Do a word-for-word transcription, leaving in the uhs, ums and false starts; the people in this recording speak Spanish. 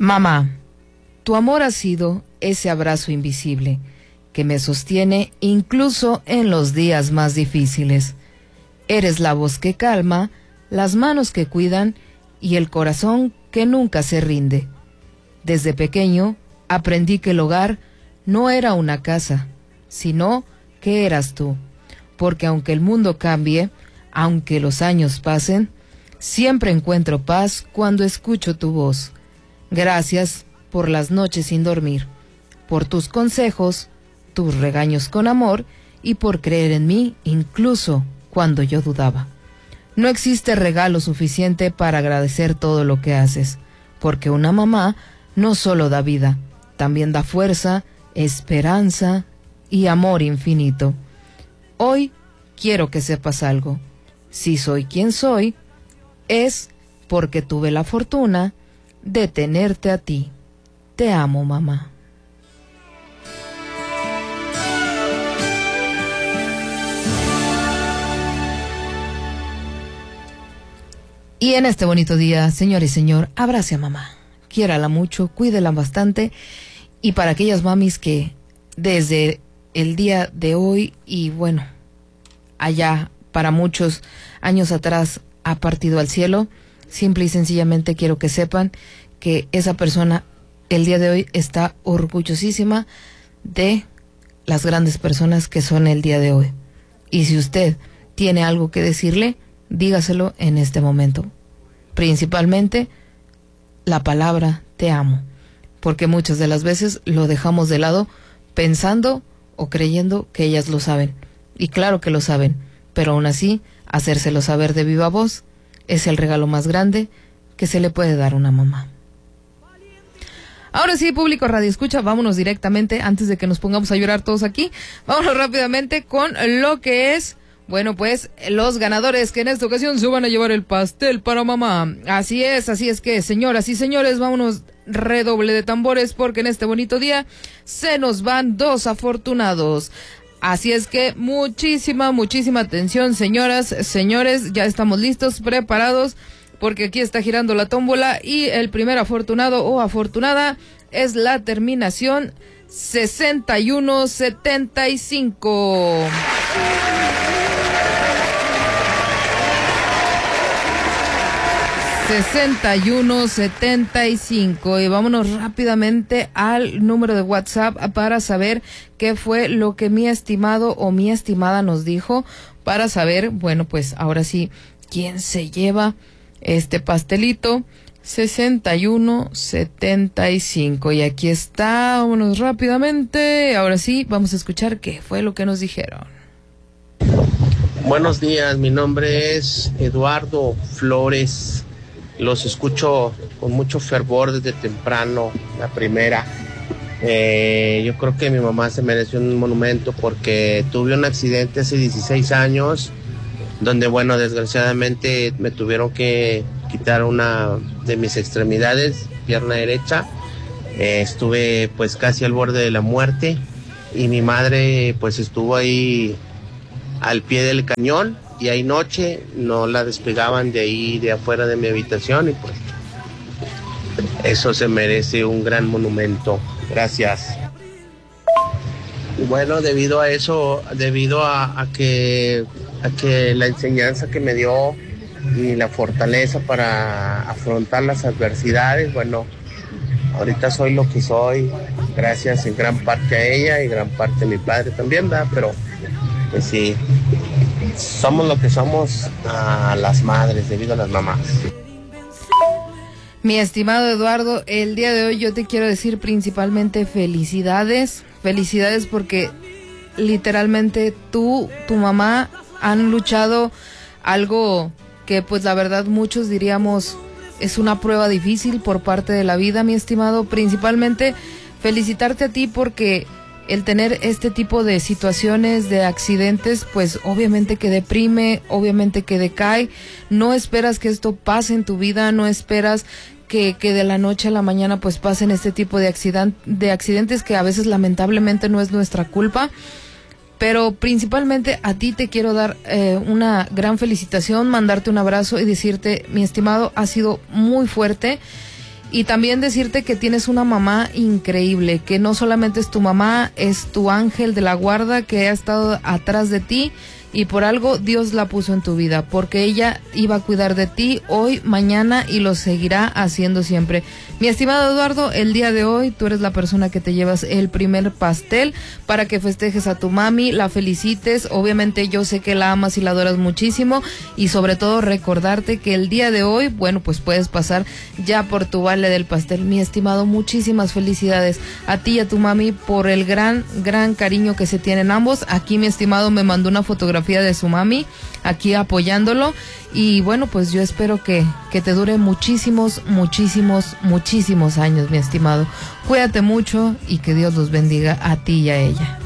Mamá, tu amor ha sido ese abrazo invisible que me sostiene incluso en los días más difíciles. Eres la voz que calma, las manos que cuidan y el corazón que nunca se rinde. Desde pequeño aprendí que el hogar no era una casa, sino que eras tú, porque aunque el mundo cambie, aunque los años pasen, siempre encuentro paz cuando escucho tu voz. Gracias por las noches sin dormir, por tus consejos, tus regaños con amor y por creer en mí incluso cuando yo dudaba. No existe regalo suficiente para agradecer todo lo que haces, porque una mamá no solo da vida, también da fuerza, esperanza y amor infinito. Hoy quiero que sepas algo. Si soy quien soy, es porque tuve la fortuna de tenerte a ti. Te amo, mamá. Y en este bonito día, señor y señor, abrace a mamá. Quiérala mucho, cuídela bastante. Y para aquellas mamis que desde el día de hoy y bueno, allá para muchos años atrás ha partido al cielo, simple y sencillamente quiero que sepan que esa persona el día de hoy está orgullosísima de las grandes personas que son el día de hoy. Y si usted tiene algo que decirle, dígaselo en este momento. Principalmente la palabra te amo, porque muchas de las veces lo dejamos de lado pensando o creyendo que ellas lo saben. Y claro que lo saben, pero aún así, hacérselo saber de viva voz es el regalo más grande que se le puede dar a una mamá. Ahora sí, público Radio Escucha, vámonos directamente, antes de que nos pongamos a llorar todos aquí, vámonos rápidamente con lo que es, bueno, pues, los ganadores que en esta ocasión se van a llevar el pastel para mamá. Así es, así es que, señoras y señores, vámonos redoble de tambores, porque en este bonito día se nos van dos afortunados. Así es que muchísima, muchísima atención, señoras, señores, ya estamos listos, preparados, porque aquí está girando la tómbola y el primer afortunado o afortunada es la terminación sesenta y uno setenta y cinco. sesenta y uno setenta y cinco. Y vámonos rápidamente al número de WhatsApp para saber qué fue lo que mi estimado o mi estimada nos dijo, para saber, bueno, pues ahora sí, quién se lleva este pastelito. Sesenta y uno setenta y cinco. Y aquí está, vámonos rápidamente. Ahora sí, vamos a escuchar qué fue lo que nos dijeron. Buenos días, mi nombre es Eduardo Flores. Los escucho con mucho fervor desde temprano, la primera. Eh, yo creo que mi mamá se mereció un monumento porque tuve un accidente hace dieciséis años, donde, bueno, desgraciadamente me tuvieron que quitar una de mis extremidades, pierna derecha. Eh, estuve pues casi al borde de la muerte y mi madre pues estuvo ahí al pie del cañón. Y ahí noche no la despegaban de ahí, de afuera de mi habitación, y pues eso se merece un gran monumento. Gracias. Bueno, debido a eso, debido a, a que a que la enseñanza que me dio y la fortaleza para afrontar las adversidades, bueno, ahorita soy lo que soy, gracias en gran parte a ella y gran parte a mi padre también, ¿verdad? Pero pues sí, somos lo que somos a las madres, debido a las mamás. Mi estimado Eduardo, el día de hoy yo te quiero decir principalmente felicidades, felicidades porque literalmente tú, tu mamá han luchado algo que pues la verdad muchos diríamos es una prueba difícil por parte de la vida, mi estimado. Principalmente felicitarte a ti porque el tener este tipo de situaciones, de accidentes, pues obviamente que deprime, obviamente que decae. No esperas que esto pase en tu vida, no esperas que, que de la noche a la mañana pues pasen este tipo de, accident, de accidentes que a veces lamentablemente no es nuestra culpa. Pero principalmente a ti te quiero dar eh, una gran felicitación, mandarte un abrazo y decirte, mi estimado, ha sido muy fuerte. Y también decirte que tienes una mamá increíble, que no solamente es tu mamá, es tu ángel de la guarda que ha estado atrás de ti. Y por algo Dios la puso en tu vida, porque ella iba a cuidar de ti hoy, mañana y lo seguirá haciendo siempre. Mi estimado Eduardo, el día de hoy tú eres la persona que te llevas el primer pastel para que festejes a tu mami, la felicites. Obviamente yo sé que la amas y la adoras muchísimo y sobre todo recordarte que el día de hoy, bueno, pues puedes pasar ya por tu vale del pastel. Mi estimado, muchísimas felicidades a ti y a tu mami por el gran, gran cariño que se tienen ambos. Aquí mi estimado me mandó una fotografía de su mami, aquí apoyándolo, y bueno, pues yo espero que, que te dure muchísimos, muchísimos, muchísimos años, mi estimado. Cuídate mucho y que Dios los bendiga a ti y a ella.